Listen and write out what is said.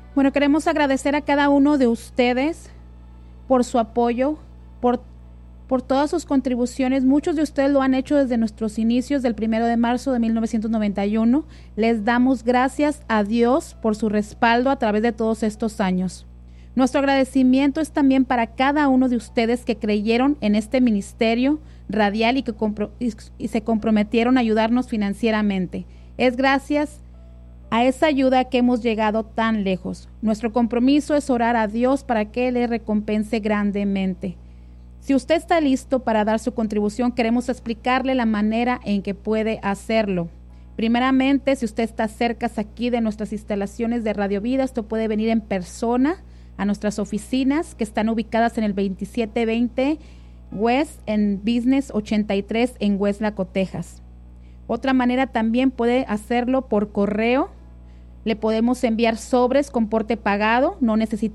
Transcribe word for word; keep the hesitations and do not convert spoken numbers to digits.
Bueno, queremos agradecer a cada uno de ustedes por su apoyo, por, por todas sus contribuciones. Muchos de ustedes lo han hecho desde nuestros inicios del primero de marzo de mil novecientos noventa y uno. Les damos gracias a Dios por su respaldo a través de todos estos años. Nuestro agradecimiento es también para cada uno de ustedes que creyeron en este ministerio radial y que compro- y, y se comprometieron a ayudarnos financieramente. Es gracias a esa ayuda que hemos llegado tan lejos. Nuestro compromiso es orar a Dios para que le recompense grandemente. Si usted está listo para dar su contribución, queremos explicarle la manera en que puede hacerlo. Primeramente, si usted está cerca aquí de nuestras instalaciones de Radio Vida, usted puede venir en persona a nuestras oficinas que están ubicadas en el veintisiete veinte West en Business ochenta y tres en Westlaco, Texas. Otra manera también puede hacerlo por correo. Le podemos enviar sobres con porte pagado, no necesita